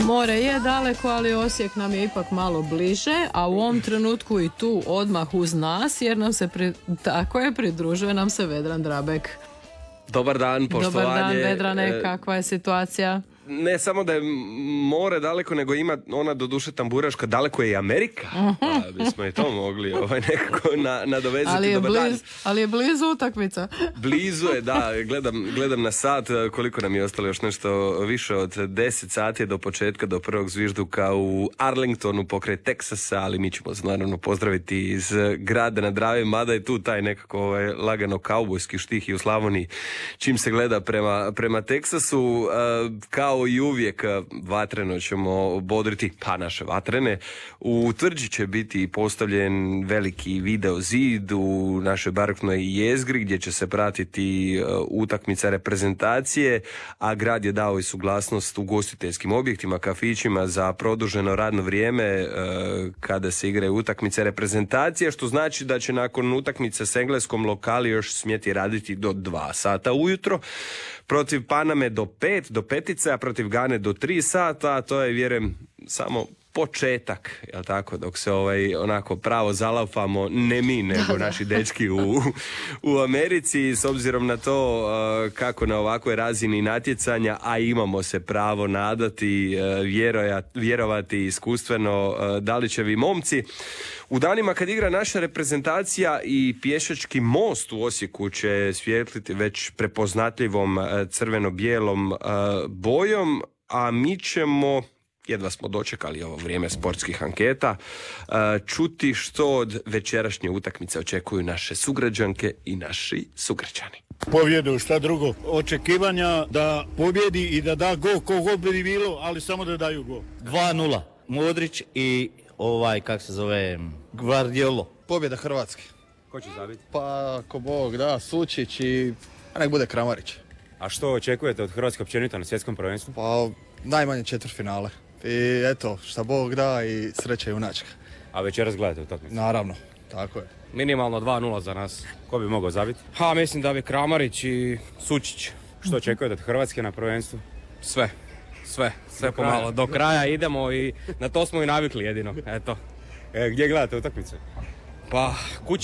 More je daleko, ali Osijek nam je ipak malo bliže, a u ovom trenutku i tu odmah uz nas, jer nam se pridružuje nam se Vedran Drabek. Dobar dan, poštovanje. Dobar dan, Vedrane, kakva je situacija? Ne samo da je more daleko, nego ima ona doduše tamburaška, daleko je i Amerika. Pa bismo i to mogli nekako nadovezati. Ali je blizu utakmica. Blizu je, da. Gledam na sat koliko nam je ostalo, još nešto više od 10 sati do početka, do prvog zvižduka u Arlingtonu pokraj Teksasa, ali mi ćemo se naravno pozdraviti iz grada na Dravi, mada je tu taj nekako lagano kaubojski štih i u Slavoniji čim se gleda prema Teksasu. Kao i uvijek vatreno ćemo bodriti, pa naše vatrene. U Tvrđi će biti postavljen veliki video zid u našoj baroknoj jezgri gdje će se pratiti utakmica reprezentacije, a grad je dao i suglasnost ugostiteljskim objektima, kafićima za produženo radno vrijeme kada se igraju utakmice reprezentacije, što znači da će nakon utakmice s engleskom lokali još smjeti raditi do 2 sata ujutro. Protiv Paname do 5, a protiv Gane do 3 sata, a to je, vjerujem, samo početak, jel tako, dok se onako pravo zalaufamo, ne mi, nego naši dečki u Americi, s obzirom na to kako na ovakvoj razini natjecanja, a imamo se pravo nadati, vjerovati iskustveno Dalićevi momci. U danima kad igra naša reprezentacija i pješački most u Osijeku će svijetliti već prepoznatljivom crveno-bijelom bojom, a mi ćemo, jedva smo dočekali ovo vrijeme sportskih anketa, čuti što od večerašnje utakmice očekuju naše sugrađanke i naši sugrađani. Pobjedu, šta drugo. Očekivanja da pobjedi i da da gol, ko bi bilo, ali samo da daju gol. 2-0. Modrić i kak se zove, Guardiolo. Pobjeda Hrvatske. Ko će zabiti? Pa, ako Bog da, Sučić i nek bude Kramarić. A što očekujete od Hrvatske općenito na svjetskom prvenstvu? Pa, najmanje četvrtfinale. I eto, šta Bog da i sreća i junačka. A večeras gledate utakmicu? Naravno, tako je. Minimalno 2-0 za nas. Ko bi mogao zabiti? Mislim da bi Kramarić i Sučić. Što očekujete od Hrvatske na prvenstvu? Sve pomalo. Do kraja idemo i na to smo i navikli jedino. Eto. Gdje gledate utakmicu? Pa,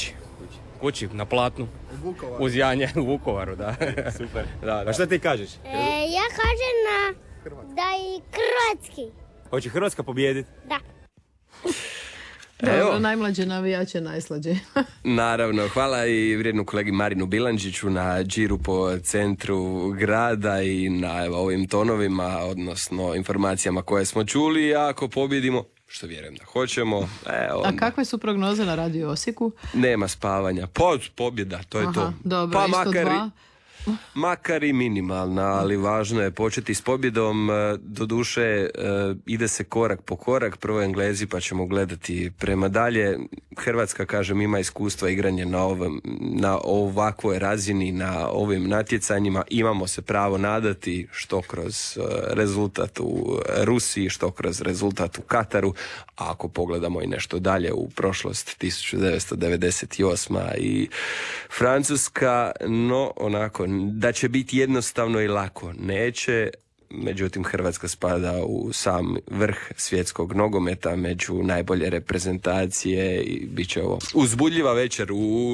kući, na Platnu. Uz Janje, u Vukovaru, da. Super. Da. A šta ti kažeš? Ja kažem da i Hrvatski. Hoće Hrvatska pobijediti? Da. Dobro, najmlađe navijače najslađe. Naravno, hvala i vrijednu kolegi Marinu Bilandžiću na džiru po centru grada i na ovim tonovima, odnosno informacijama koje smo čuli. Ako pobjedimo, što vjerujem da hoćemo. A kakve su prognoze na Radio Osijeku? Nema spavanja. Pobjeda, to je to. Dobro, pa isto 2. Makar i minimalna, ali važno je početi s pobjedom. Doduše, ide se korak po korak, prvo Englezi pa ćemo gledati prema dalje. Hrvatska, kažem, ima iskustva igranje na ovakvoj razini, na ovim natjecanjima. Imamo se pravo nadati što kroz rezultat u Rusiji, što kroz rezultat u Kataru, a ako pogledamo i nešto dalje u prošlost 1998. i Francuska, no onako da će biti jednostavno i lako neće. Međutim, Hrvatska spada u sam vrh svjetskog nogometa među najbolje reprezentacije i bit će ovo uzbudljiva večer u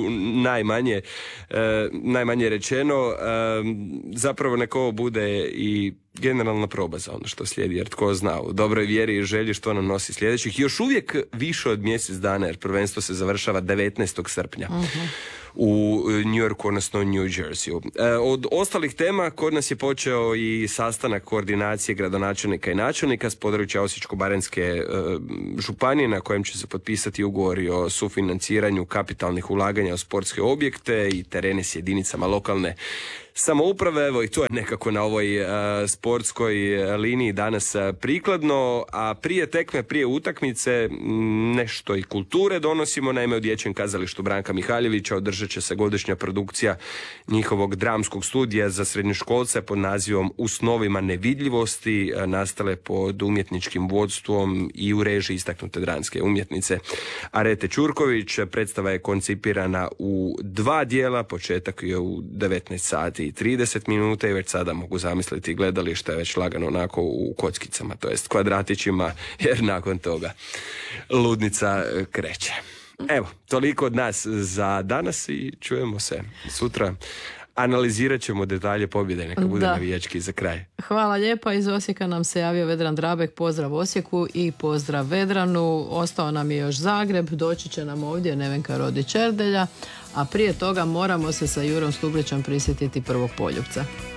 najmanje rečeno. Zapravo neko ovo bude i generalna proba za ono što slijedi, jer tko zna, u dobroj vjeri i želji što nam nosi sljedećih. Još uvijek više od mjesec dana, jer prvenstvo se završava 19. srpnja. U New Yorku, odnosno New Jerseyu. Od ostalih tema kod nas je počeo i sastanak koordinacije gradonačelnika i načelnika s područja Osječko-baranjske županije, na kojem će se potpisati ugovori o sufinanciranju kapitalnih ulaganja u sportske objekte i terene s jedinicama lokalne samouprave. Evo i to je nekako na ovoj sportskoj liniji danas prikladno, a prije tekme, prije utakmice nešto i kulture donosimo. Naime, u Dječjem kazalištu Branka Mihaljevića održat će se godišnja produkcija njihovog dramskog studija za srednjoškolce pod nazivom U snovima nevidljivosti, nastale pod umjetničkim vodstvom i u režiji istaknute dramske umjetnice Arete Ćurković. Predstava je koncipirana u 2 dijela, početak je u 19 sati sati i 30 minuta i već sada mogu zamisliti gledalište je već lagano onako u kockicama, to jest kvadratićima, jer nakon toga ludnica kreće. Evo, toliko od nas za danas i čujemo se sutra. Analizirat ćemo detalje pobjede, neka bude navijački za kraj. Hvala lijepa, iz Osijeka nam se javio Vedran Drabek, pozdrav Osijeku i pozdrav Vedranu. Ostao nam je još Zagreb, doći će nam ovdje Nevenka Rodić Erdelja, a prije toga moramo se sa Jurom Stublićem prisjetiti Prvog poljupca.